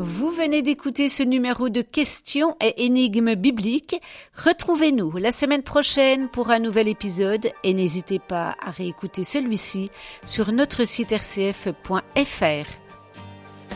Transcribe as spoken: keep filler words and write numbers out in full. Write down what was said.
Vous venez d'écouter ce numéro de questions et énigmes bibliques. Retrouvez-nous la semaine prochaine pour un nouvel épisode et n'hésitez pas à réécouter celui-ci sur notre site r c f point f r.